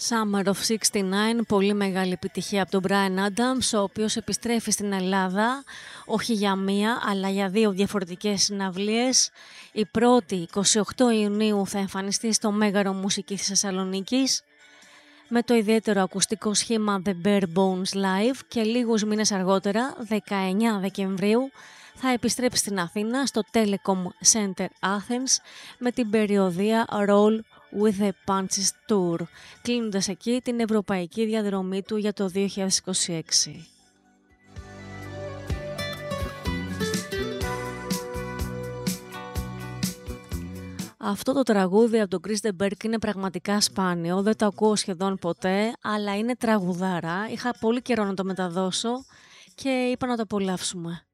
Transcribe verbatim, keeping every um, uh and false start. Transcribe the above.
Summer of εξήντα εννιά, πολύ μεγάλη επιτυχία από τον Bryan Adams, ο οποίος επιστρέφει στην Ελλάδα όχι για μία αλλά για δύο διαφορετικές συναυλίες. Η πρώτη, εικοστή ογδόη Ιουνίου, θα εμφανιστεί στο Μέγαρο Μουσικής Θεσσαλονίκης με το ιδιαίτερο ακουστικό σχήμα The Bare Bones Live, και λίγους μήνες αργότερα, δεκαεννιά Δεκεμβρίου, θα επιστρέψει στην Αθήνα στο Telecom Center Athens με την περιοδεία Roll with the Punches Tour, κλείνοντας εκεί την ευρωπαϊκή διαδρομή του για το δύο χιλιάδες είκοσι έξι. Αυτό το τραγούδι από τον Chris de Burgh είναι πραγματικά σπάνιο, δεν το ακούω σχεδόν ποτέ, αλλά είναι τραγουδάρα. Είχα πολύ καιρό να το μεταδώσω και είπα να το απολαύσουμε.